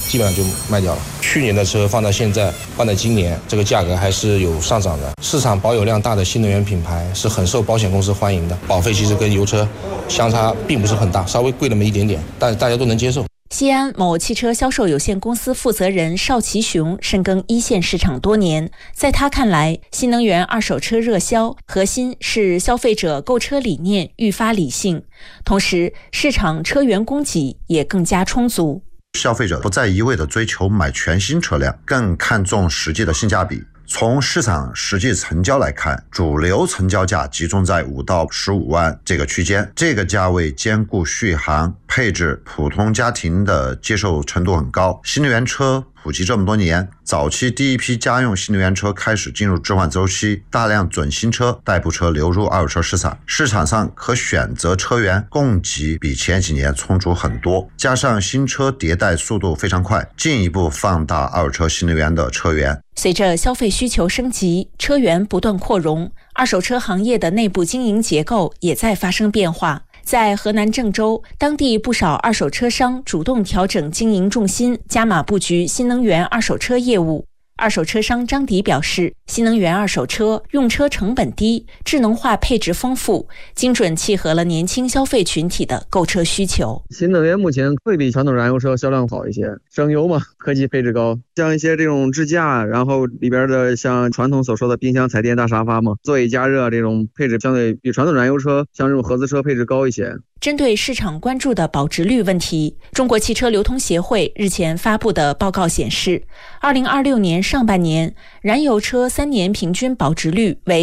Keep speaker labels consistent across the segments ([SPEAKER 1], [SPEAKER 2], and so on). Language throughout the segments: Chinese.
[SPEAKER 1] 基本上就卖掉了。去年的车放到现在，放到今年，这个价格还是有上涨的。市场保有量大的新能源品牌是很受保险公司欢迎的，保费其实跟油车相差并不是很大，稍微贵那么一点点，但大家都能接受。
[SPEAKER 2] 西安某汽车销售有限公司负责人邵其雄深耕一线市场多年，在他看来，新能源二手车热销核心是消费者购车理念愈发理性，同时市场车源供给也更加充足。
[SPEAKER 3] 消费者不再一味地追求买全新车辆，更看重实际的性价比。从市场实际成交来看，主流成交价集中在5到15万这个区间，这个价位兼顾续航、配置，普通家庭的接受程度很高。新能源车普及这么多年，早期第一批家用新能源车开始进入置换周期，大量准新车、代步车流入二手车市场，市场上可选择车源供给比前几年充足很多，加上新车迭代速度非常快，进一步放大二手车新能源的车源。
[SPEAKER 2] 随着消费需求升级，车源不断扩容，二手车行业的内部经营结构也在发生变化。在河南郑州，当地不少二手车商主动调整经营重心，加码布局新能源二手车业务。二手车商张迪表示，新能源二手车用车成本低，智能化配置丰富，精准契合了年轻消费群体的购车需求。
[SPEAKER 4] 新能源目前会比传统燃油车销量好一些，省油嘛，科技配置高，像一些这种支架，然后里边的像传统所说的冰箱、彩电、大沙发嘛，座椅加热这种配置相对比传统燃油车像这种合资车配置高一些。
[SPEAKER 2] 针对市场关注的保值率问题，中国汽车流通协会日前发布的报告显示，2026年上半年，燃油车3年平均保值率为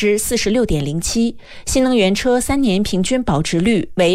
[SPEAKER 2] 46.07%， 新能源车3年平均保值率为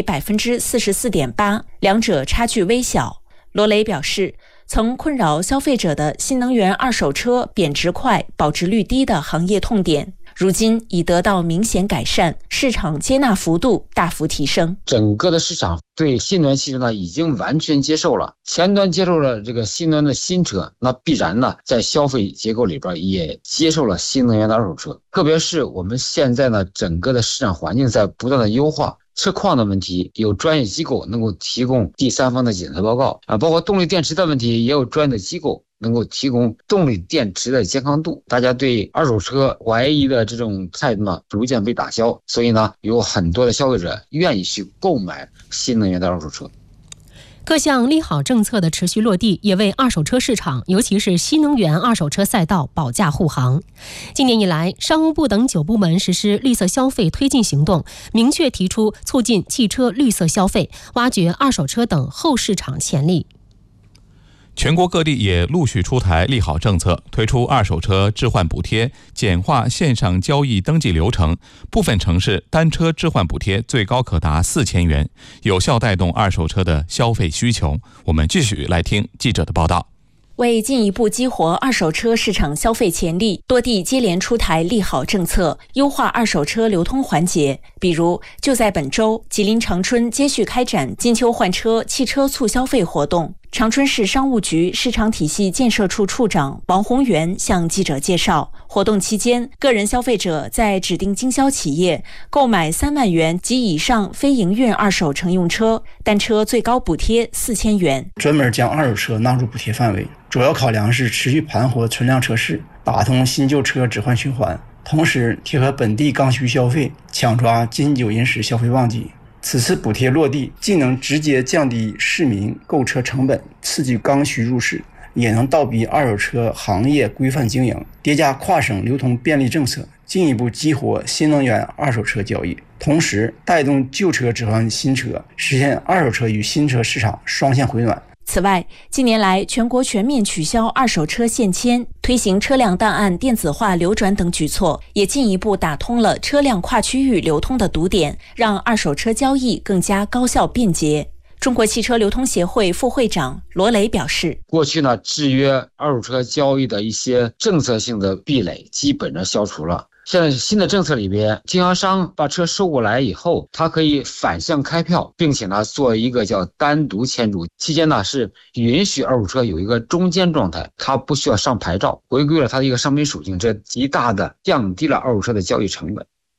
[SPEAKER 2] 44.8%， 两者差距微小。罗雷表示，曾困扰消费者的新能源二手车贬值快、保值率低的行业痛点，如今已得到明显改善，市场接纳幅度大幅提升。
[SPEAKER 5] 整个的市场对新能源汽车呢已经完全接受了，前端接受了这个新能源的新车，那必然呢在消费结构里边也接受了新能源的二手车。特别是我们现在呢整个的市场环境在不断的优化，车况的问题有专业机构能够提供第三方的检测报告包括动力电池的问题也有专业的机构能够提供动力电池的健康度。大家对二手车怀疑的这种态度呢逐渐被打消，所以呢有很多的消费者愿意去购买新能源的二手车。
[SPEAKER 6] 各项利好政策的持续落地，也为二手车市场，尤其是新能源二手车赛道保驾护航。今年以来，商务部等9部门实施绿色消费推进行动，明确提出促进汽车绿色消费，挖掘二手车等后市场潜力。
[SPEAKER 7] 全国各地也陆续出台利好政策，推出二手车置换补贴，简化线上交易登记流程。部分城市单车置换补贴最高可达4000元，有效带动二手车的消费需求。我们继续来听记者的报道。
[SPEAKER 2] 为进一步激活二手车市场消费潜力，多地接连出台利好政策，优化二手车流通环节。比如，就在本周，吉林长春接续开展金秋换车汽车促消费活动。长春市商务局市场体系建设处处长王宏元向记者介绍，活动期间，个人消费者在指定经销企业购买3万元及以上非营运二手乘用车，单车最高补贴4000元。
[SPEAKER 8] 专门将二手车纳入补贴范围，主要考量是持续盘活存量车市，打通新旧车置换循环，同时贴合本地刚需消费，抢抓金九银十消费旺季。此次补贴落地，既能直接降低市民购车成本，刺激刚需入市，也能倒逼二手车行业规范经营，叠加跨省流通便利政策，进一步激活新能源二手车交易，同时带动旧车置换新车，实现二手车与新车市场双向回暖。
[SPEAKER 2] 此外，近年来全国全面取消二手车限迁，推行车辆档案电子化流转等举措，也进一步打通了车辆跨区域流通的堵点，让二手车交易更加高效便捷。中国汽车流通协会副会长罗雷表示，
[SPEAKER 5] 过去呢制约二手车交易的一些政策性的壁垒基本上消除了。现在新的政策里边，经销商把车收过来以后，他可以反向开票，并且呢做一个叫单独签注，期间呢是允许二手车有一个中间状态，它不需要上牌照，回归了它的一个商品属性，这极大的降低了二手车的交易成本。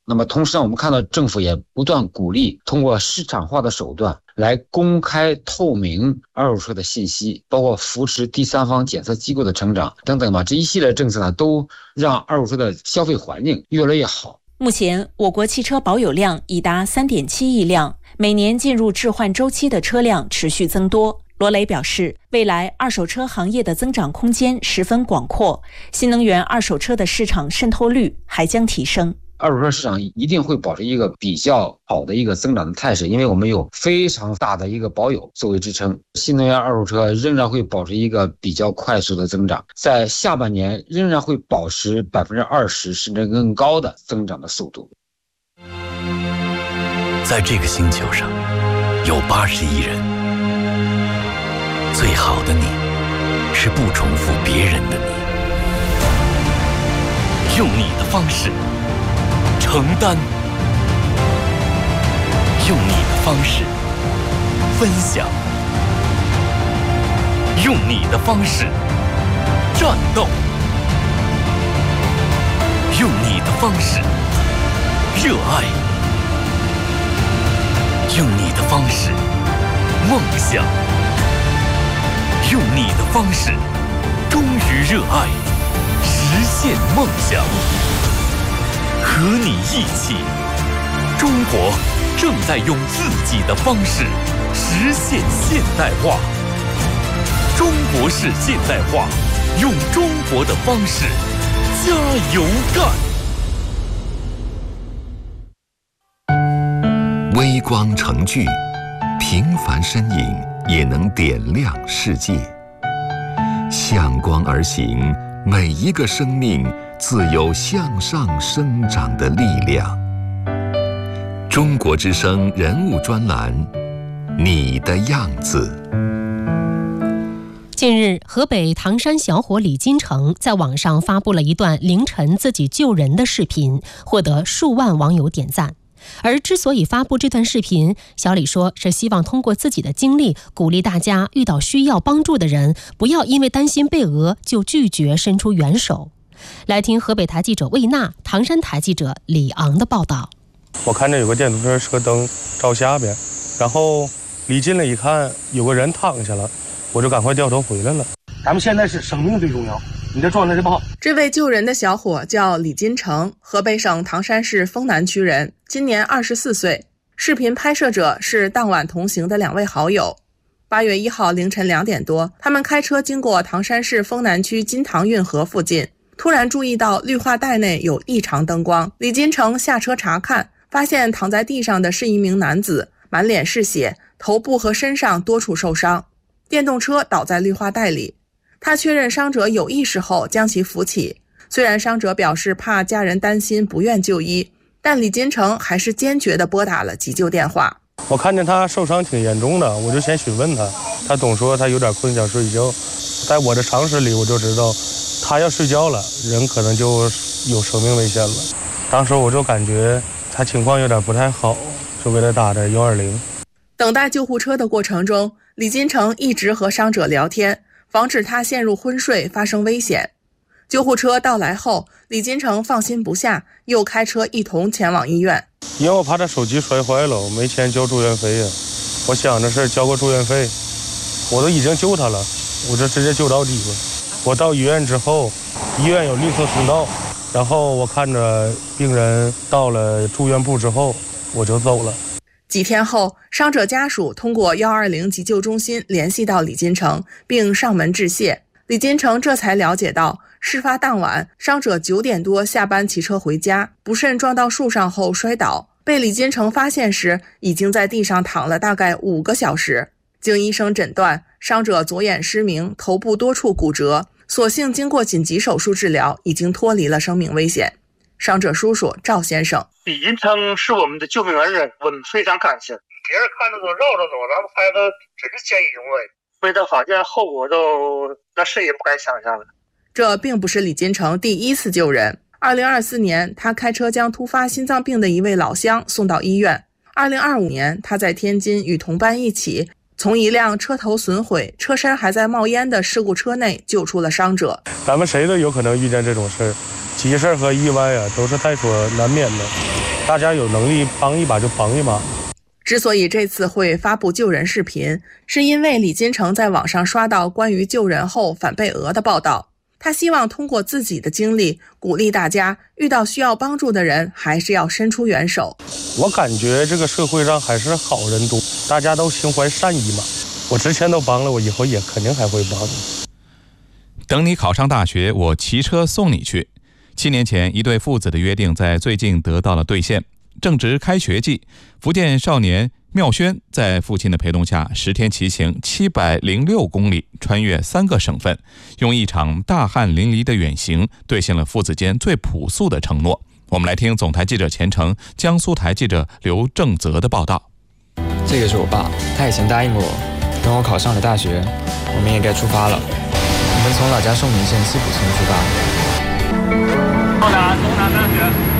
[SPEAKER 5] 那么同时呢，我们看到政府也不断鼓励通过市场化的手段来公开透明二手车的信息，包括扶持第三方检测机构的成长等等吧，这一系列政策呢，都让二手车的消费环境越来越好。
[SPEAKER 2] 目前，我国汽车保有量已达 3.7 亿辆，每年进入置换周期的车辆持续增多。罗雷表示，未来二手车行业的增长空间十分广阔，新能源二手车的市场渗透率还将提升。
[SPEAKER 5] 二手车市场一定会保持一个比较好的一个增长的态势，因为我们有非常大的一个保有作为支撑，新能源二手车仍然会保持一个比较快速的增长，在下半年仍然会保持20%甚至更高的增长的速度。
[SPEAKER 9] 在这个星球上有80亿人，最好的你是不重复别人的你，用你的方式承担，用你的方式分享，用你的方式战斗，用你的方式热爱，用你的方式梦想，用你的方式忠于热爱，实现梦想。和你一起，中国正在用自己的方式实现现代化。中国式现代化，用中国的方式加油干。微光成炬，平凡身影也能点亮世界。向光而行，每一个生命自有向上生长的力量。中国之声人物专栏，你的样子。
[SPEAKER 6] 近日，河北唐山小伙李金城在网上发布了一段凌晨自己救人的视频，获得数万网友点赞。而之所以发布这段视频，小李说是希望通过自己的经历，鼓励大家遇到需要帮助的人，不要因为担心被讹就拒绝伸出援手。来听河北台记者魏娜、唐山台记者李昂的报道。
[SPEAKER 10] 我看着有个电动车车灯照下边，然后离近了一看，有个人躺下了，我就赶快掉头回来了。
[SPEAKER 11] 咱们现在是生命最重要，你这状态是不好。
[SPEAKER 12] 这位救人的小伙叫李金城，河北省唐山市丰南区人，今年24岁。视频拍摄者是当晚同行的2位好友。8月1号凌晨2点多，他们开车经过唐山市丰南区金塘运河附近，突然注意到绿化带内有异常灯光。李金城下车查看，发现躺在地上的是一名男子，满脸是血，头部和身上多处受伤，电动车倒在绿化带里。他确认伤者有意识后将其扶起，虽然伤者表示怕家人担心不愿就医，但李金城还是坚决地拨打了急救电话。
[SPEAKER 10] 我看见他受伤挺严重的，我就先询问他，他总说他有点困想睡觉。在我的常识里，我就知道他要睡觉了，人可能就有生命危险了。当时我就感觉他情况有点不太好，就给他打的120。
[SPEAKER 12] 等待救护车的过程中，李金城一直和伤者聊天，防止他陷入昏睡发生危险。救护车到来后，李金城放心不下，又开车一同前往医院。
[SPEAKER 10] 因为我怕他手机摔坏了，我没钱交住院费呀。我想着是交个住院费，我都已经救他了，我就直接救到底了。我到医院之后，医院有绿色通道，然后我看着病人到了住院部之后，我就走了。
[SPEAKER 12] 几天后，伤者家属通过120急救中心联系到李金城，并上门致谢。李金城这才了解到，事发当晚，伤者9点多下班骑车回家，不慎撞到树上后摔倒，被李金城发现时，已经在地上躺了大概5个小时。经医生诊断，伤者左眼失明，头部多处骨折，所幸经过紧急手术治疗，已经脱离了生命危险。伤者叔叔赵先生：
[SPEAKER 11] 李金城是我们的救命恩人，我们非常感谢。别人看着都绕着走，咱们拍的真是见义勇为。被他发现，后果都那谁也不敢想象了。
[SPEAKER 12] 这并不是李金城第一次救人。2024年，他开车将突发心脏病的一位老乡送到医院。2025年，他在天津与同伴一起，从一辆车头损毁、车身还在冒烟的事故车内救出了伤者。
[SPEAKER 10] 咱们谁都有可能遇见这种事儿，急事和意外啊，都是在所难免的。 大家有能力帮一把就帮一把。
[SPEAKER 12] 之所以这次会发布救人视频，是因为李金城在网上刷到关于救人后反被讹的报道。他希望通过自己的经历，鼓励大家遇到需要帮助的人，还是要伸出援手。
[SPEAKER 10] 我感觉这个社会上还是好人多，大家都心怀善意嘛。我之前都帮了，我以后也肯定还会帮你。
[SPEAKER 7] 等你考上大学，我骑车送你去。7年前，一对父子的约定在最近得到了兑现。正值开学季，福建少年妙轩在父亲的陪同下10天骑行706公里，穿越3个省份，用一场大汗淋漓的远行兑现了父子间最朴素的承诺。我们来听总台记者钱成、江苏台记者刘正泽的报道。
[SPEAKER 13] 这个是我爸，他以前答应过我，等我考上了大学，我们也该出发了。我们从老家寿宁县西浦村出发。
[SPEAKER 14] 到达东南大学。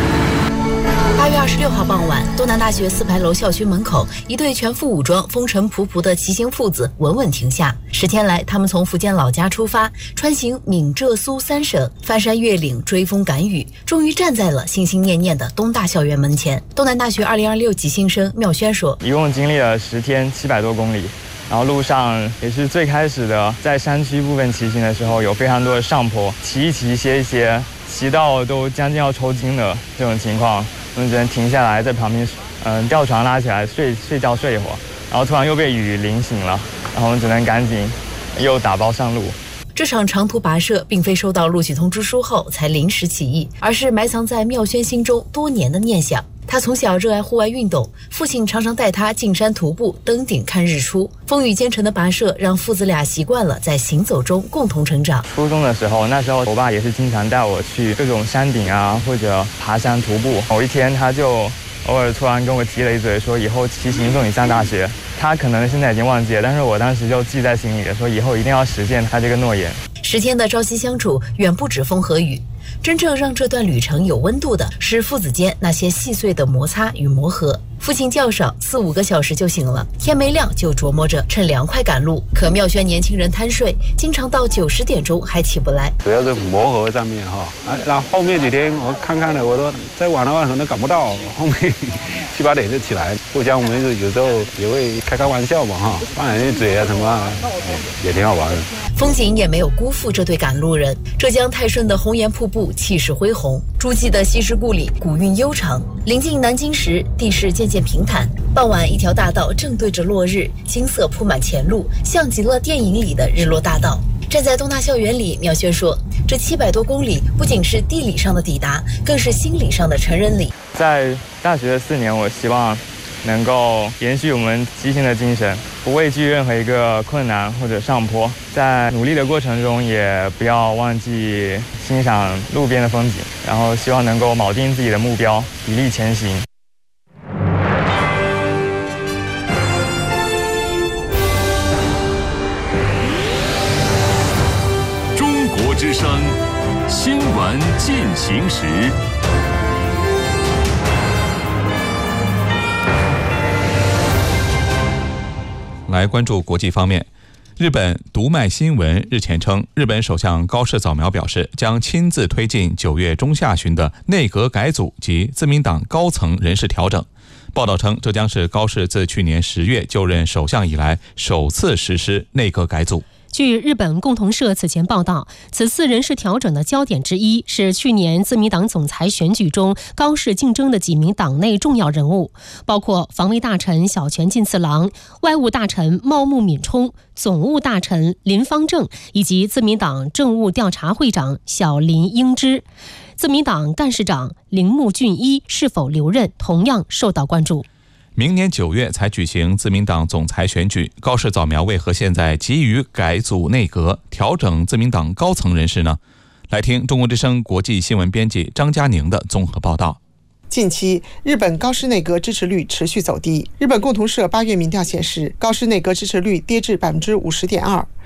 [SPEAKER 15] 8月26号傍晚，东南大学4排楼校区门口，一对全副武装、风尘仆仆的骑行父子稳稳停下。10天来，他们从福建老家出发，穿行闽浙苏3省，翻山越岭，追风赶雨，终于站在了心心念念的东大校园门前。东南大学2026级新生妙轩说：“
[SPEAKER 13] 一共经历了10天700多公里。”然后路上也是最开始的，在山区部分骑行的时候，有非常多的上坡，骑一骑，歇一歇，骑到都将近要抽筋的这种情况，我们只能停下来在旁边，吊床拉起来睡觉睡一会儿，然后突然又被雨淋醒了，然后我们只能赶紧又打包上路。
[SPEAKER 15] 这场长途跋涉并非收到录取通知书后才临时起意，而是埋藏在妙轩心中多年的念想。他从小热爱户外运动，父亲常常带他进山徒步、登顶看日出。风雨兼程的跋涉让父子俩习惯了在行走中共同成长。
[SPEAKER 13] 初中的时候，那时候我爸也是经常带我去各种山顶啊，或者爬山徒步。某一天他就偶尔突然跟我提了一嘴，说以后骑行送你上大学。他可能现在已经忘记了，但是我当时就记在心里了，说以后一定要实现他这个诺言。
[SPEAKER 15] 10天的朝夕相处，远不止风和雨。真正让这段旅程有温度的是父子间那些细碎的摩擦与磨合。父亲较少，4、5个小时就醒了，天没亮就琢磨着趁凉快赶路。可妙轩年轻人贪睡，经常到9、10点钟还起不来。
[SPEAKER 16] 主要是磨合上面哈，然后后面几天我看看了，我说再晚的话可能赶不到，后面7、8点就起来。互相我们有时候也会开玩笑嘛哈，拌两句嘴啊什么，也挺好玩的。
[SPEAKER 15] 风景也没有辜负这对赶路人。浙江泰顺的红岩瀑布气势恢宏，诸暨的西施故里古韵悠长。临近南京时，地势渐渐平坦。傍晚，一条大道正对着落日，金色铺满前路，像极了电影里的日落大道。站在东大校园里，妙轩说：“这700多公里不仅是地理上的抵达，更是心理上的成人礼。”
[SPEAKER 13] 在大学的4年，我希望能够延续我们骑行的精神，不畏惧任何一个困难或者上坡，在努力的过程中也不要忘记欣赏路边的风景，然后希望能够铆定自己的目标，砥砺前行。
[SPEAKER 9] 中国之声新闻进行时。
[SPEAKER 7] 来关注国际方面，日本读卖新闻日前称，日本首相高市早苗表示，将亲自推进9月中下旬的内阁改组及自民党高层人事调整。报道称，这将是高市自去年10月就任首相以来首次实施内阁改组。
[SPEAKER 6] 据日本共同社此前报道，此次人事调整的焦点之一是去年自民党总裁选举中高市竞争的几名党内重要人物，包括防卫大臣小泉进次郎、外务大臣茂木敏充、总务大臣林方正以及自民党政务调查会长小林英之。自民党干事长铃木俊一是否留任同样受到关注。
[SPEAKER 7] 明年9月才举行自民党总裁选举，高市早苗为何现在急于改组内阁、调整自民党高层人士呢？来听中国之声国际新闻编辑张佳宁的综合报道。
[SPEAKER 17] 近期，日本高市内阁支持率持续走低。日本共同社8月民调显示，高市内阁支持率跌至50.2%。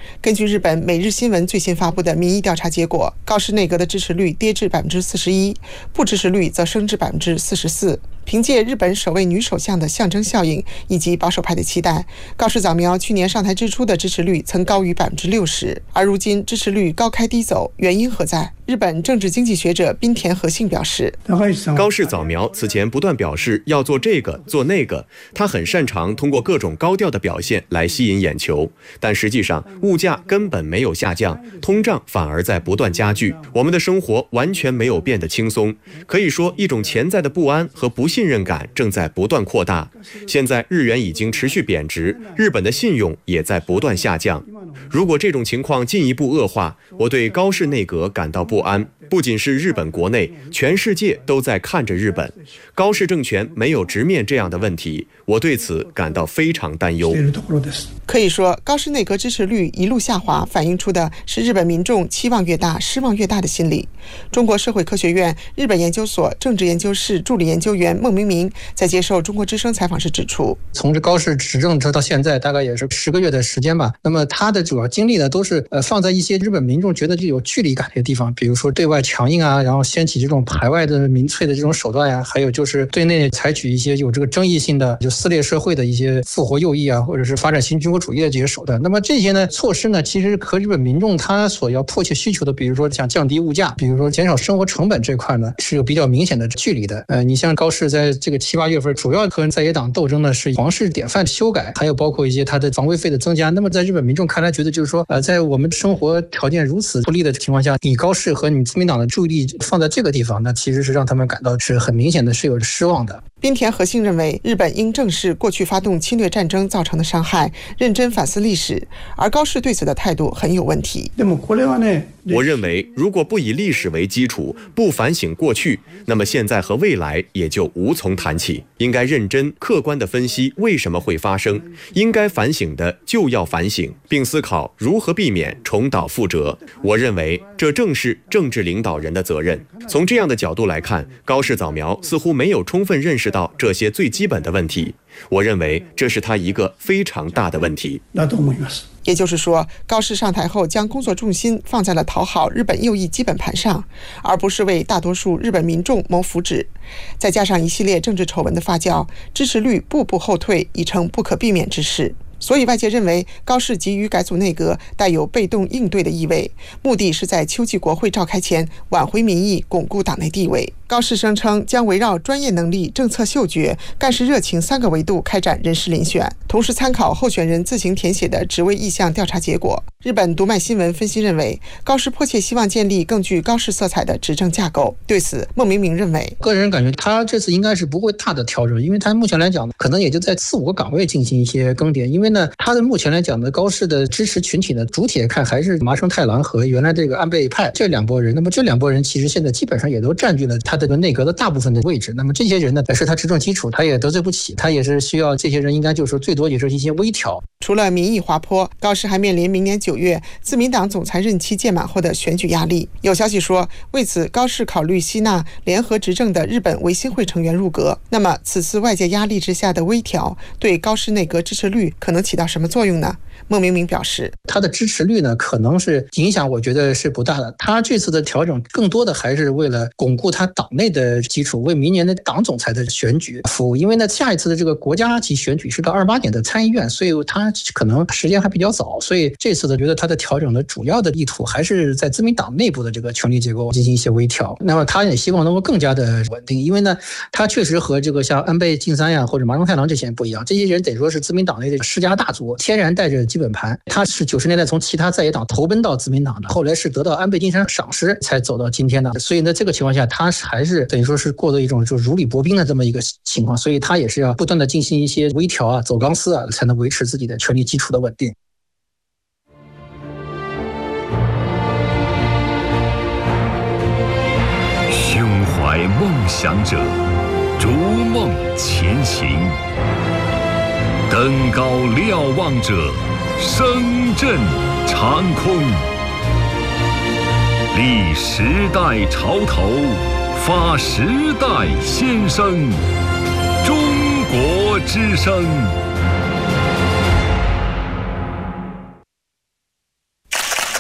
[SPEAKER 17] 根据日本每日新闻最新发布的民意调查结果，高市内阁的支持率跌至41%，不支持率则升至44%。凭借日本首位女首相的象征效应以及保守派的期待，高市早苗去年上台之初的支持率曾高于60%，而如今支持率高开低走，原因何在？日本政治经济学者滨田和信表示，
[SPEAKER 14] 高市早苗此前不断表示要做这个做那个，他很擅长通过各种高调的表现来吸引眼球，但实际上物价根本没有下降，通胀反而在不断加剧，我们的生活完全没有变得轻松，可以说一种潜在的不安和不信任感正在不断扩大。现在日元已经持续贬值，日本的信用也在不断下降。如果这种情况进一步恶化，我对高市内阁感到不安。不仅是日本国内，全世界都在看着日本。高市政权没有直面这样的问题，我对此感到非常担忧。
[SPEAKER 17] 可以说，高市内阁支持率一路下滑，反映出的是日本民众期望越大，失望越大的心理。中国社会科学院日本研究所政治研究室助理研究员孟明明在接受中国之声采访时指出，
[SPEAKER 18] 从这高市执政到现在大概也是10个月的时间吧。那么他的主要精力呢，都是放在一些日本民众觉得就有距离感的地方，比如说对外强硬啊，然后掀起这种排外的民粹的这种手段呀，还有就是对内采取一些有这个争议性的就撕裂社会的一些复活右翼啊，或者是发展新军国主义的这些手段。那么这些呢措施呢，其实和日本民众他所要迫切需求的，比如说像降低物价，比如说减少生活成本这块呢，是有比较明显的距离的。你像高市在这个7、8月份，主要和在野党斗争呢是皇室典范修改，还有包括一些他的防卫费的增加。那么在日本民众看来，觉得就是说，在我们生活条件如此不利的情况下，你高市和你自民党的注意力放在这个地方，那其实是让他们感到是很明显的是有失望的。
[SPEAKER 17] 滨田和信认为，日本应正视过去发动侵略战争造成的伤害，认真反思历史，而高市对此的态度很有问题。
[SPEAKER 14] 我认为，如果不以历史为基础，不反省过去，那么现在和未来也就无从谈起。应该认真客观地分析为什么会发生，应该反省的就要反省，并思考如何避免重蹈覆辙。我认为这正是政治领导人的责任。从这样的角度来看，高市早苗似乎没有充分认识到这些最基本的问题。我认为这是他一个非常大的问题。
[SPEAKER 17] 也就是说，高市上台后将工作重心放在了讨好日本右翼基本盘上，而不是为大多数日本民众谋福祉。再加上一系列政治丑闻的发酵，支持率步步后退已成不可避免之事。所以外界认为，高市急于改组内阁带有被动应对的意味，目的是在秋季国会召开前挽回民意，巩固党内地位。高市声称将围绕专业能力、政策嗅觉、干事热情3个维度开展人事遴选，同时参考候选人自行填写的职位意向调查结果。日本读卖新闻分析认为，高市迫切希望建立更具高市色彩的执政架构。对此，孟明明认为，
[SPEAKER 18] 个人感觉他这次应该是不会大的调整，因为他目前来讲可能也就在4、5个岗位进行一些更迭。因为呢，他的目前来讲的高市的支持群体呢，主体看还是麻生太郎和原来这个安倍派这2拨人。那么这2拨人其实现在基本上也都占据了他的内阁的大部分的位置。那么这些人呢，是他执政基础，他也得罪不起，他也是需要这些人应该就是说最多也是一些微调。
[SPEAKER 17] 除了民意滑坡，高市还面临明年9月自民党总裁任期届满后的选举压力。有消息说，为此高市考虑吸纳联合执政的日本维新会成员入阁。那么此次外界压力之下的微调，对高市内阁支持率可能起到什么作用呢？孟明明表示，
[SPEAKER 18] 他的支持率呢，可能是影响，我觉得是不大的。他这次的调整更多的还是为了巩固他党内的基础，为明年的党总裁的选举服务。因为呢，下一次的这个国家级选举是到28年的参议院，所以他可能时间还比较早。所以这次的觉得他的调整的主要的意图还是在自民党内部的这个权力结构进行一些微调。那么他也希望能够更加的稳定，因为呢，他确实和这个像安倍晋三呀或者麻生太郎这些人不一样，这些人得说是自民党内的世家大族，天然带着基本盘。他是90年代从其他在野党投奔到自民党的，后来是得到安倍晋三赏识才走到今天的。所以呢，这个情况下他还是等于说是过的一种就如履薄冰的这么一个情况，所以他也是要不断的进行一些微调啊、走钢丝啊，才能维持自己的权力基础的稳定。
[SPEAKER 9] 胸怀梦想者，逐梦前行；登高瞭望者，声震长空。立时代潮头，发时代先声。中国之声。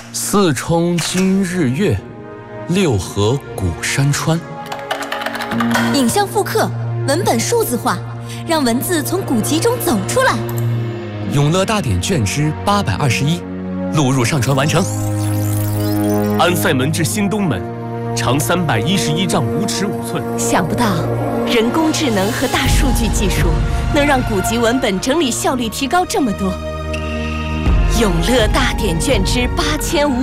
[SPEAKER 9] 四冲今日月，六合古山川。
[SPEAKER 19] 影像复刻，文本数字化，让文字从古籍中走出来。
[SPEAKER 9] 永乐大典卷之821，录入上传完成。安塞门至新东门，长311丈5尺5寸。
[SPEAKER 19] 想不到，人工智能和大数据技术能让古籍文本整理效率提高这么多。永乐大典卷之8500。